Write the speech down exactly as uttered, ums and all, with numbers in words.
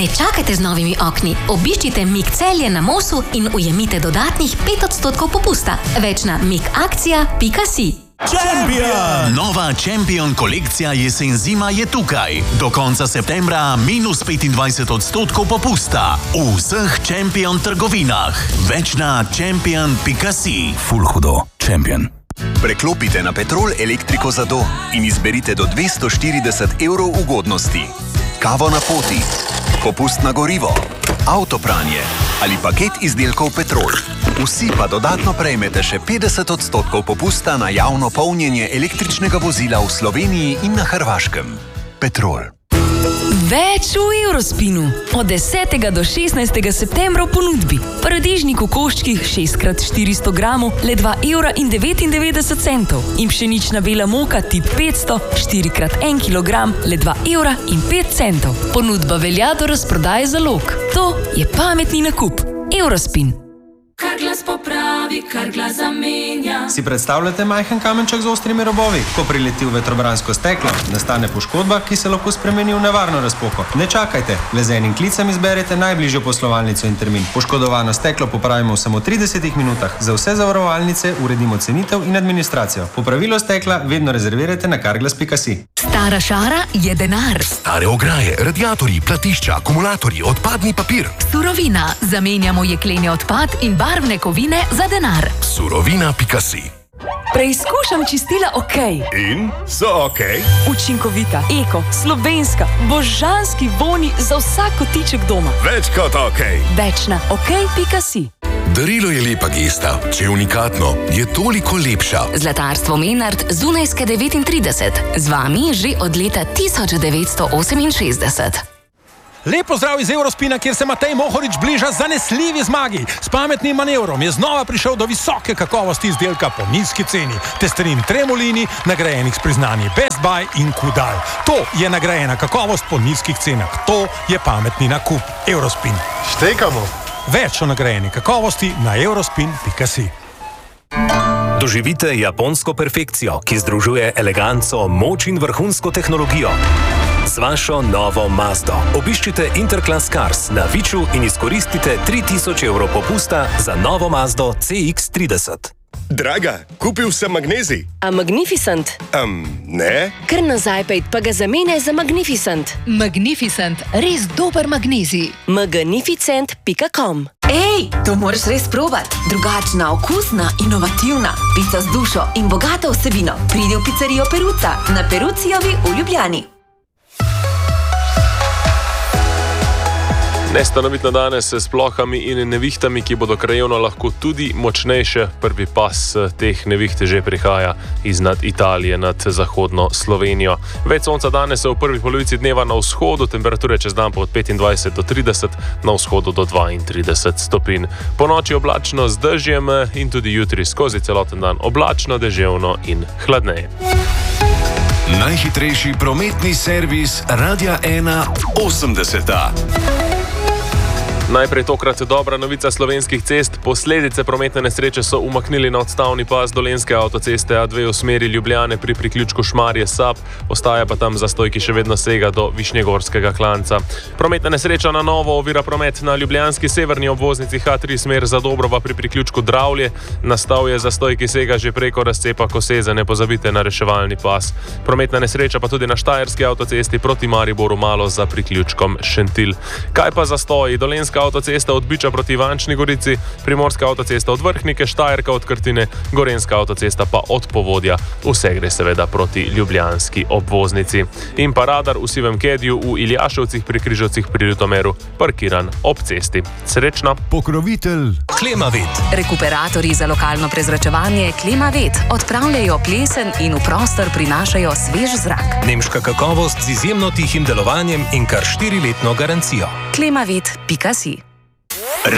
Ne čakajte z novimi okni. Obiščite Mik Celje na Mosu in ujemite dodatnih pet odstotkov popusta. Več na mikakcija pika si. Champion! Nova Champion kolekcija jesen-zima je tukaj. Do konca septembra minus petindvajset odstotkov popusta. V vseh Champion trgovinah. Več na champion pika si. Ful hudo. Champion. Preklopite na Petrol elektriko za dom in izberite do dvesto štirideset evrov ugodnosti. Kavo na poti, popust na gorivo, avtopranje ali paket izdelkov Petrol. Vsi pa dodatno prejmete še petdeset odstotkov popusta na javno polnjenje električnega vozila v Sloveniji in na Hrvaškem. Petrol. Več v Eurospinu. Od desetega do šestnajstega septembra v ponudbi. Paradižnik v koščkih šest krat štiristo gramov le dva evra in devetindevetdeset centov. In pšenična bela moka tip petsto štiri krat en kilogram le dva evra in pet centov. Ponudba velja do razprodaje zalog. To je pametni nakup. Eurospin. Kar glas popravi, kar glas zamenja. Si predstavljate majhen kamenček z ostrimi robovi? Ko prileti v vetrobransko steklo, nastane poškodba, ki se lahko spremeni v nevarno razpoko. Ne čakajte, le z enim klicem izberete najbližjo poslovalnico in termin. Poškodovano steklo popravimo v samo tridesetih minutah. Za vse zavarovalnice uredimo cenitev in administracijo. Popravilo stekla vedno rezervirajte na karglas pika si. Stara šara je denar. Stare ograje, radiatorji, platišča, akumulatorji, odpadni papir. Surovina. Zamenjamo jekleni odpad in barvne kovine za denar. Surovina pika si. Preizkušam čistila OK. In so OK? Učinkovita, eko, slovenska, božanski voni za vsak kotiček doma. Več kot OK. Več na ok pika si. Darilo je lepa gesta. Če je unikatno, je toliko lepša. Zlatarstvo Menard Zunajske devetintrideset. Z vami že od leta tisoč devetsto oseminšestdeset. Lepo zdrav iz Eurospina, kjer se Matej Mohorič bliža zanesljivi zmagi. S pametnim manevrom je znova prišel do visoke kakovosti izdelka po nizki ceni. Testerin Tremolini, nagrajenih s priznanji Best Buy in Kudal. To je nagrajena kakovost po nizkih cenah. To je pametni nakup. Eurospin. Štekamo. Več o nagrajeni kakovosti na eurospin pika si. Doživite japonsko perfekcijo, ki združuje eleganco, moč in vrhunsko tehnologijo. Z vašo novo Mazdo. Obiščite Interclass Cars na Viču in izkoristite tri tisoč evrov popusta za novo Mazdo C X trideset. Draga, kupil sem magnezij. A Magnificent? Um, ne. Kar nazaj pejt, pa ga zamenjaj za Magnificent. Magnificent, res dober magnezij. magnificent pika com. Ej, to moraš res probati. Drugačna, okusna, inovativna. Pica z dušo in bogato vsebino. Pridi v pizzerijo Peruca na Perucijovi v Ljubljani. Nestanovitno danes s plohami in nevihtami, ki bodo krajevno lahko tudi močnejše. Prvi pas teh neviht že prihaja iznad Italije nad zahodno Slovenijo. Več sonca danes v prvi polovici dneva na vzhodu, temperature čez dan pa od petindvajset do trideset, na vzhodu do dvaintrideset stopinj. Po noči oblačno z dežjem in tudi jutri skozi celoten dan oblačno, deževno in hladneje. Najhitrejši prometni servis Radia ena osemdeseta. Najprej tokrat dobra novica slovenskih cest. Posledice prometne nesreče so umaknili na odstavni pas Dolenjske avtoceste A dve v smeri Ljubljane pri priključku Šmarje-Sap, ostaja pa tam zastoj, ki še vedno sega do Višnjegorskega klanca. Prometna nesreča na novo ovira promet na ljubljanski severni obvoznici H tri smer Zadobrova pri priključku Dravlje. Nastal je zastoj, ki sega že preko razcepa Koseze, ne pozabite na reševalni pas. Prometna nesreča pa tudi na Štajerski avtocesti proti Mariboru malo za priključkom Šentilj. Kaj pa zastoji? Dolenjska avtocesta od Biča proti Ivančni Gorici, Primorska avtocesta od Vrhnike, Štajerka od Krtine, Gorenjska avtocesta pa od Povodja. Vse gre seveda proti ljubljanski obvoznici. In pa radar v sivem kedju v Iljaševcih pri Križovcih pri Ljutomeru, parkiran ob cesti. Srečno! Pokrovitelj Klimavet. Rekuperatorji za lokalno prezračevanje Klimavet odpravljajo plesen in v prostor prinašajo svež zrak. Nemška kakovost z izjemno tihim delovanjem in kar štiriletno garancijo. klimavet pika si.